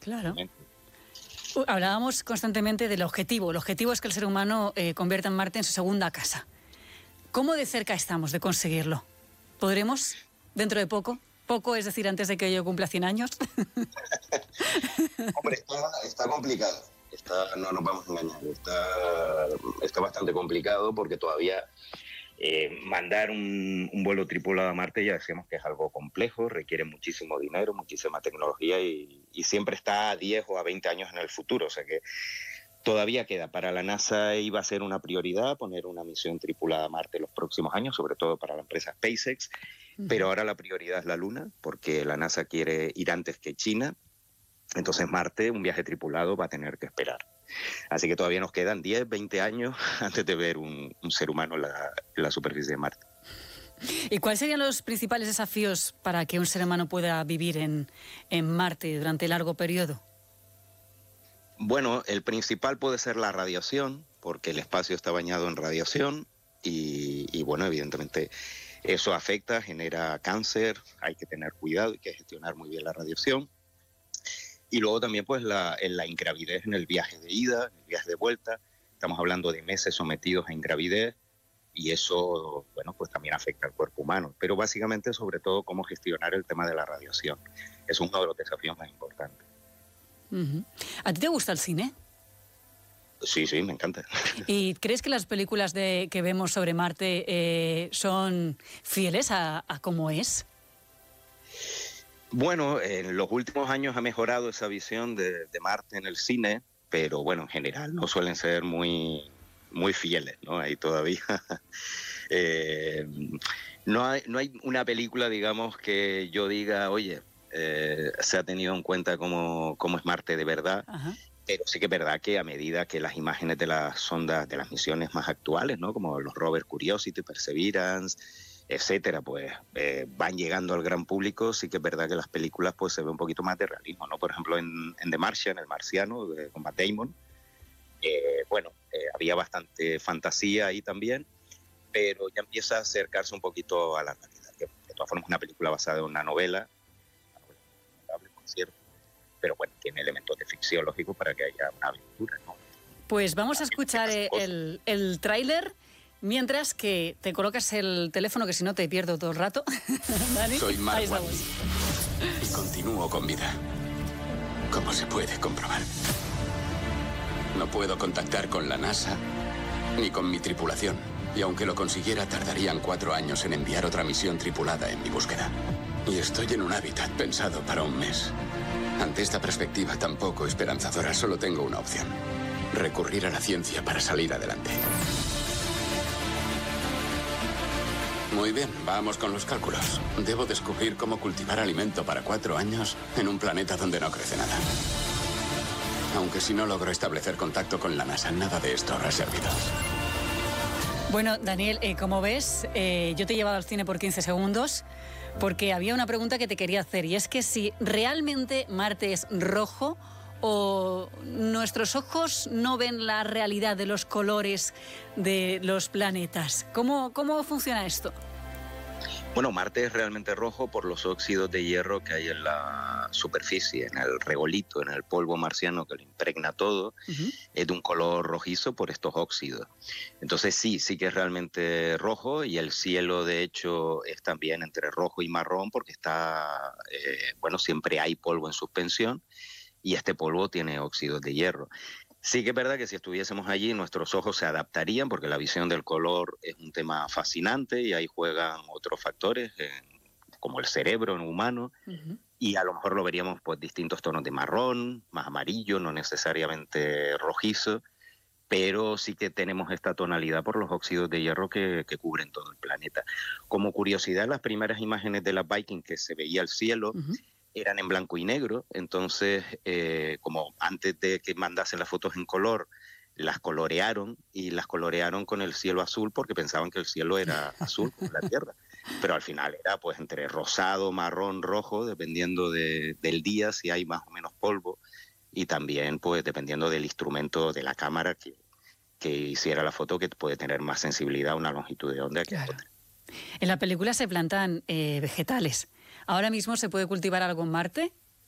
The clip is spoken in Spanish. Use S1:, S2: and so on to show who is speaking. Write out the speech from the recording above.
S1: Claro. Hablábamos constantemente del objetivo. El objetivo es que el ser humano convierta en Marte en su segunda casa. ¿Cómo de cerca estamos de conseguirlo? ¿Podremos dentro de poco? Poco, es decir, antes de que yo cumpla 100 años.
S2: Hombre, está complicado. No nos vamos a engañar. Está bastante complicado porque todavía mandar un vuelo tripulado a Marte ya decíamos que es algo complejo, requiere muchísimo dinero, muchísima tecnología y siempre está a 10 o a 20 años en el futuro. O sea que todavía queda. Para la NASA iba a ser una prioridad poner una misión tripulada a Marte los próximos años, sobre todo para la empresa SpaceX, pero ahora la prioridad es la Luna, porque la NASA quiere ir antes que China. Entonces Marte, un viaje tripulado, va a tener que esperar. Así que todavía nos quedan 10, 20 años antes de ver un ser humano en la superficie de Marte.
S1: ¿Y cuáles serían los principales desafíos para que un ser humano pueda vivir en Marte durante largo periodo?
S2: Bueno, el principal puede ser la radiación, porque el espacio está bañado en radiación y bueno, evidentemente eso afecta, genera cáncer, hay que tener cuidado, hay que gestionar muy bien la radiación. Y luego también pues la ingravidez en el viaje de ida, en el viaje de vuelta. Estamos hablando de meses sometidos a ingravidez y eso, bueno, pues también afecta al cuerpo humano. Pero básicamente, sobre todo, cómo gestionar el tema de la radiación. Es uno de los desafíos más importantes.
S1: Uh-huh. ¿A ti te gusta el cine?
S2: Sí, me encanta.
S1: ¿Y crees que las películas que vemos sobre Marte son fieles a cómo es?
S2: Bueno, en los últimos años ha mejorado esa visión de Marte en el cine, pero bueno, en general no suelen ser muy fieles, ¿no? Ahí todavía no hay una película, digamos, que yo diga, oye, se ha tenido en cuenta cómo es Marte de verdad. Ajá. Pero sí que es verdad que a medida que las imágenes de las sondas, de las misiones más actuales, ¿no? Como los rovers Curiosity, Perseverance, etcétera, pues van llegando al gran público, sí que es verdad que las películas pues se ve un poquito más de realismo, ¿no? Por ejemplo, en The Martian, El Marciano, con Matt Damon, había bastante fantasía ahí también, pero ya empieza a acercarse un poquito a la realidad, que de todas formas es una película basada en una novela por cierto, pero bueno, tiene elementos de ficción lógico para que haya una aventura, ¿no?
S1: Pues vamos a escuchar el tráiler. Mientras que te colocas el teléfono, que si no te pierdo todo el rato. ¿Dani?
S3: Soy Mark Watney y continúo con vida. Como se puede comprobar. No puedo contactar con la NASA ni con mi tripulación. Y aunque lo consiguiera, tardarían 4 años en enviar otra misión tripulada en mi búsqueda. Y estoy en un hábitat pensado para un mes. Ante esta perspectiva tan poco esperanzadora, solo tengo una opción: recurrir a la ciencia para salir adelante. Muy bien, vamos con los cálculos. Debo descubrir cómo cultivar alimento para 4 años en un planeta donde no crece nada. Aunque si no logro establecer contacto con la NASA, nada de esto habrá servido.
S1: Bueno, Daniel, como ves, yo te he llevado al cine por 15 segundos porque había una pregunta que te quería hacer, y es que si realmente Marte es rojo o nuestros ojos no ven la realidad de los colores de los planetas. ¿Cómo funciona esto?
S2: Bueno, Marte es realmente rojo por los óxidos de hierro que hay en la superficie, en el regolito, en el polvo marciano que lo impregna todo. Uh-huh. Es de un color rojizo por estos óxidos. Entonces sí que es realmente rojo, y el cielo de hecho es también entre rojo y marrón porque está, siempre hay polvo en suspensión y este polvo tiene óxidos de hierro. Sí que es verdad que si estuviésemos allí nuestros ojos se adaptarían porque la visión del color es un tema fascinante y ahí juegan otros factores como el cerebro en humano. Uh-huh. Y a lo mejor lo veríamos pues distintos tonos de marrón, más amarillo, no necesariamente rojizo, pero sí que tenemos esta tonalidad por los óxidos de hierro que cubren todo el planeta. Como curiosidad, las primeras imágenes de la Viking que se veía el cielo, uh-huh, eran en blanco y negro. Entonces, como antes de que mandasen las fotos en color, las colorearon con el cielo azul porque pensaban que el cielo era azul como la Tierra. Pero al final era pues entre rosado, marrón, rojo, dependiendo del día, si hay más o menos polvo, y también pues dependiendo del instrumento de la cámara que hiciera la foto, que puede tener más sensibilidad a una longitud de onda que a otra.
S1: En la película se plantan vegetales. ¿Ahora mismo se puede cultivar algo en Marte?